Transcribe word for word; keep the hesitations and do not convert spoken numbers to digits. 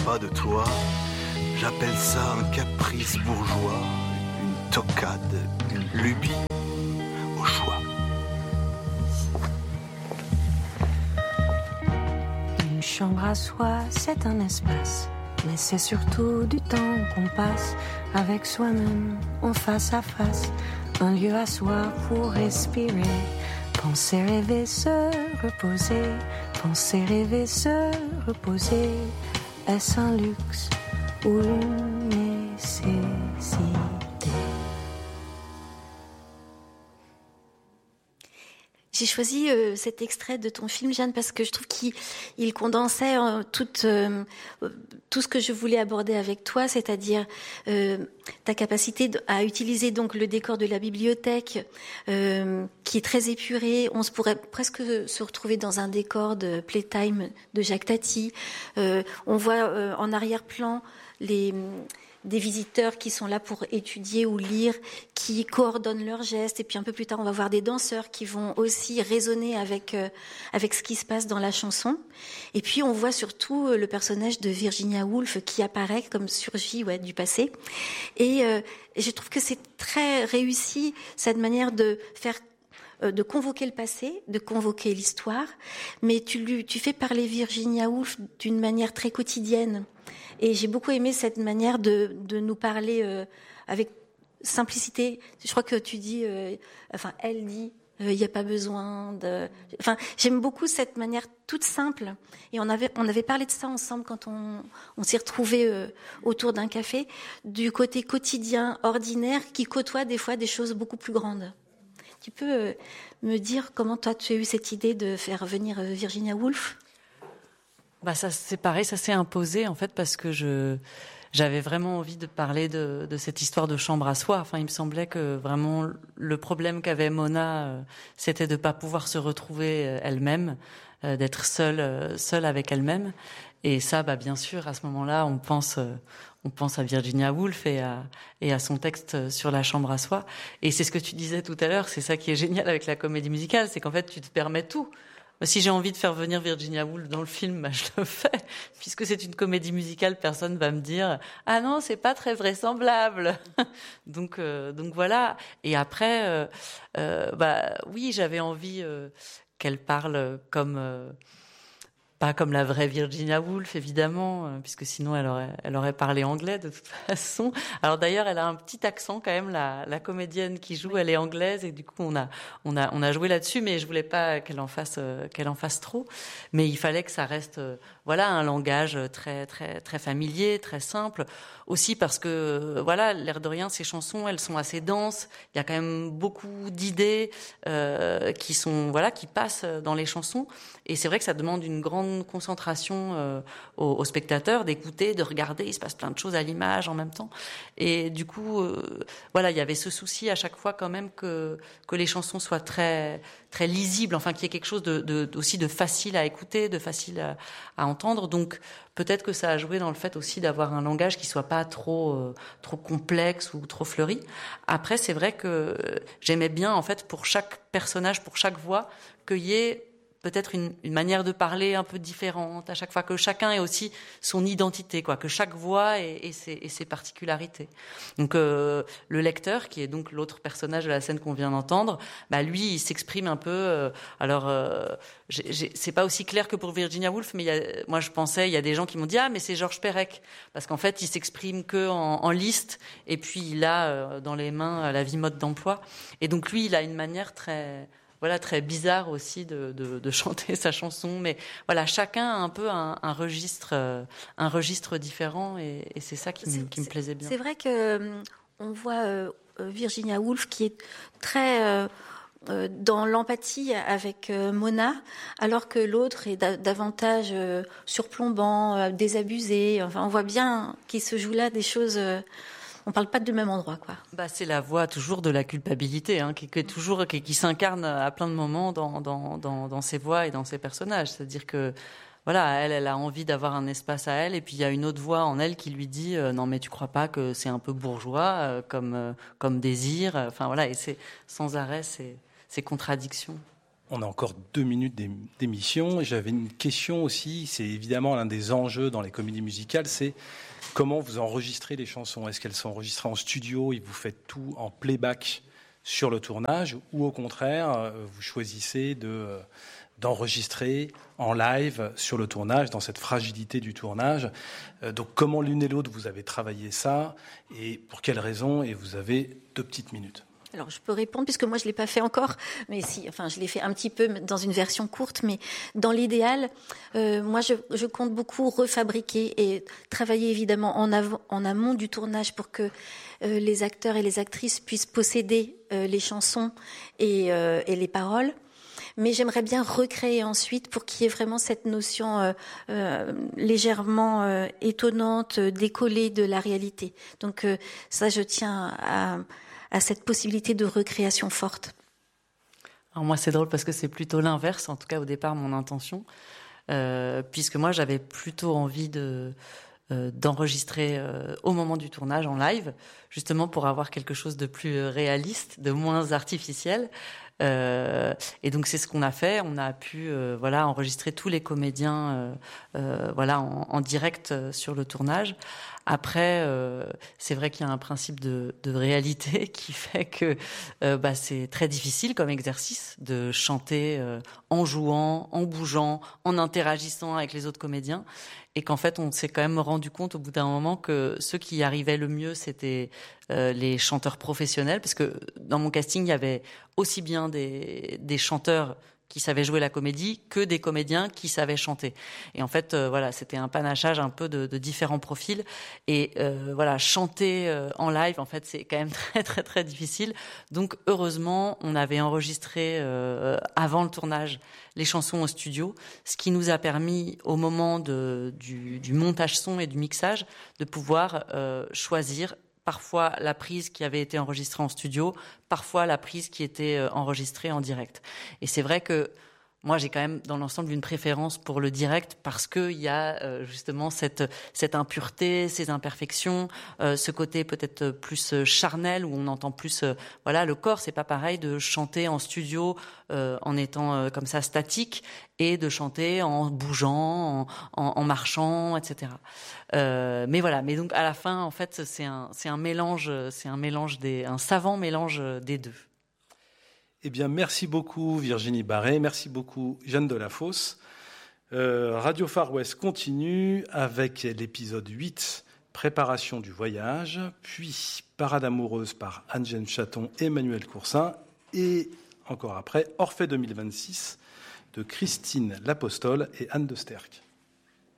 pas de toi. J'appelle ça un caprice bourgeois, une toccade, une lubie au choix. Une chambre à soi, c'est un espace, mais c'est surtout du temps qu'on passe avec soi-même, en face à face. Un lieu à soi pour respirer, penser, rêver, se reposer, penser, rêver, se reposer. Est-ce un luxe ou une nécessité? J'ai choisi euh, cet extrait de ton film, Jeanne, parce que je trouve qu'il il condensait euh, tout, euh, tout ce que je voulais aborder avec toi, c'est-à-dire euh, ta capacité de, à utiliser donc le décor de la bibliothèque, euh, qui est très épuré. On se pourrait presque se retrouver dans un décor de Playtime de Jacques Tati. Euh, on voit euh, en arrière-plan les des visiteurs qui sont là pour étudier ou lire, qui coordonnent leurs gestes, et puis un peu plus tard on va voir des danseurs qui vont aussi résonner avec euh, avec ce qui se passe dans la chanson. Et puis on voit surtout euh, le personnage de Virginia Woolf qui apparaît comme surgit ouais, du passé. Et, euh, et je trouve que c'est très réussi cette manière de faire de convoquer le passé, de convoquer l'histoire, mais tu, lui, tu fais parler Virginia Woolf d'une manière très quotidienne. Et j'ai beaucoup aimé cette manière de, de nous parler euh, avec simplicité. Je crois que tu dis, euh, enfin, elle dit, il euh, n'y a pas besoin de... Enfin, j'aime beaucoup cette manière toute simple. Et on avait, on avait parlé de ça ensemble quand on, on s'est retrouvés euh, autour d'un café, du côté quotidien, ordinaire, qui côtoie des fois des choses beaucoup plus grandes. Tu peux euh, me dire comment toi tu as eu cette idée de faire venir euh, Virginia Woolf? Bah ça c'est pareil, ça s'est imposé en fait parce que je j'avais vraiment envie de parler de, de cette histoire de chambre à soi. Enfin, il me semblait que vraiment le problème qu'avait Mona, euh, c'était de pas pouvoir se retrouver euh, elle-même, euh, d'être seule euh, seule avec elle-même. Et ça, bah bien sûr, à ce moment-là, on pense euh, on pense à Virginia Woolf et à et à son texte sur la chambre à soi. Et c'est ce que tu disais tout à l'heure, c'est ça qui est génial avec la comédie musicale, c'est qu'en fait, tu te permets tout. Si j'ai envie de faire venir Virginia Woolf dans le film, bah je le fais. Puisque c'est une comédie musicale, personne va me dire « Ah non, c'est pas très vraisemblable !» Donc euh, donc voilà. Et après, euh, euh, bah oui, j'avais envie euh, qu'elle parle comme... Euh, pas comme la vraie Virginia Woolf, évidemment, euh, puisque sinon elle aurait, elle aurait parlé anglais de toute façon. Alors d'ailleurs, elle a un petit accent quand même, la, la comédienne qui joue, elle est anglaise, et du coup on a, on a, on a joué là-dessus, mais je voulais pas qu'elle en fasse, euh, qu'elle en fasse trop. Mais il fallait que ça reste, euh, voilà, un langage très, très, très familier, très simple. Aussi parce que, euh, voilà, l'air de rien, ces chansons, elles sont assez denses. Il y a quand même beaucoup d'idées euh, qui sont, voilà, qui passent dans les chansons. Et c'est vrai que ça demande une grande concentration euh, aux, aux spectateurs, d'écouter, de regarder. Il se passe plein de choses à l'image en même temps. Et du coup, euh, voilà, il y avait ce souci à chaque fois quand même que que les chansons soient très très lisibles, enfin qu'il y ait quelque chose de, de aussi de facile à écouter, de facile à, à entendre. Donc peut-être que ça a joué dans le fait aussi d'avoir un langage qui soit pas trop euh, trop complexe ou trop fleuri. Après, c'est vrai que j'aimais bien en fait pour chaque personnage, pour chaque voix, qu'il y ait peut-être une, une manière de parler un peu différente à chaque fois, que chacun ait aussi son identité, quoi, que chaque voix ait, ait, ses, ait ses particularités. Donc euh, le lecteur, qui est donc l'autre personnage de la scène qu'on vient d'entendre, bah lui, il s'exprime un peu. Euh, alors, euh, j'ai, j'ai, c'est pas aussi clair que pour Virginia Woolf, mais il y a, moi je pensais, il y a des gens qui m'ont dit ah mais c'est Georges Perec, parce qu'en fait il s'exprime que en, en liste, et puis il a euh, dans les mains la vie mode d'emploi, et donc lui il a une manière très voilà, très bizarre aussi de, de, de chanter sa chanson, mais voilà, chacun a un peu un, un registre, euh, un registre différent, et, et c'est ça qui, me, qui me plaisait bien. C'est vrai que euh, on voit euh, Virginia Woolf qui est très euh, euh, dans l'empathie avec euh, Mona, alors que l'autre est da- davantage euh, surplombant, euh, désabusé. Enfin, on voit bien qu'il se joue là des choses. Euh, On parle pas du même endroit, quoi. Bah, c'est la voix toujours de la culpabilité, hein, qui, qui est toujours, qui, qui s'incarne à plein de moments dans, dans, dans, dans ses voix et dans ses personnages. C'est-à-dire que, voilà, elle, elle a envie d'avoir un espace à elle, et puis il y a une autre voix en elle qui lui dit, euh, non, mais tu crois pas que c'est un peu bourgeois, euh, comme, euh, comme désir. Enfin, voilà, et c'est sans arrêt ces, ces contradictions. On a encore deux minutes d'émission. J'avais une question aussi. C'est évidemment l'un des enjeux dans les comédies musicales. C'est comment vous enregistrez les chansons. Est-ce qu'elles sont enregistrées en studio et vous faites tout en playback sur le tournage, ou au contraire, vous choisissez de, d'enregistrer en live sur le tournage, dans cette fragilité du tournage. Donc comment l'une et l'autre vous avez travaillé ça et pour quelles raisons? Et vous avez deux petites minutes. Alors, je peux répondre, puisque moi, je ne l'ai pas fait encore, mais si, enfin, je l'ai fait un petit peu dans une version courte, mais dans l'idéal, euh, moi, je, je compte beaucoup refabriquer et travailler évidemment en, avant, en amont du tournage pour que euh, les acteurs et les actrices puissent posséder euh, les chansons et, euh, et les paroles. Mais j'aimerais bien recréer ensuite pour qu'il y ait vraiment cette notion euh, euh, légèrement euh, étonnante, décollée de la réalité. Donc, euh, ça, je tiens à... à cette possibilité de recréation forte. Alors moi, c'est drôle parce que c'est plutôt l'inverse, en tout cas au départ, mon intention, euh, puisque moi, j'avais plutôt envie de, euh, d'enregistrer euh, au moment du tournage en live, justement pour avoir quelque chose de plus réaliste, de moins artificiel. Euh, et donc c'est ce qu'on a fait. On a pu euh, voilà enregistrer tous les comédiens euh, euh, voilà en, en direct euh, sur le tournage. Après, euh, c'est vrai qu'il y a un principe de, de réalité qui fait que euh, bah, c'est très difficile comme exercice de chanter euh, en jouant, en bougeant, en interagissant avec les autres comédiens. Et qu'en fait, on s'est quand même rendu compte au bout d'un moment que ceux qui y arrivaient le mieux, c'était euh, les chanteurs professionnels. Parce que dans mon casting, il y avait aussi bien des, des chanteurs qui savaient jouer la comédie que des comédiens qui savaient chanter. Et en fait, euh, voilà, c'était un panachage un peu de, de différents profils. Et euh, voilà, chanter euh, en live, en fait, c'est quand même très, très, très difficile. Donc, heureusement, on avait enregistré euh, avant le tournage les chansons au studio, ce qui nous a permis, au moment de, du, du montage son et du mixage, de pouvoir euh, choisir parfois la prise qui avait été enregistrée en studio, parfois la prise qui était enregistrée en direct. Et c'est vrai que moi, j'ai quand même dans l'ensemble une préférence pour le direct parce qu'il y a euh, justement cette, cette impureté, ces imperfections, euh, ce côté peut-être plus charnel où on entend plus euh, voilà, le corps. C'est pas pareil de chanter en studio euh, en étant euh, comme ça statique et de chanter en bougeant, en, en, en marchant, et cetera. Euh, mais voilà. Mais donc à la fin, en fait, c'est un, c'est un mélange, c'est un mélange des, un savant mélange des deux. Eh bien, merci beaucoup Virginie Barré, merci beaucoup Jeanne Delafosse. Euh, Radio Far West continue avec l'épisode huit, Préparation du voyage, puis Parade amoureuse par Anne-Jeanne Chaton et Emmanuel Coursin, et encore après, Orphée deux mille vingt-six de Christine L'Apostole et Anne de Sterck.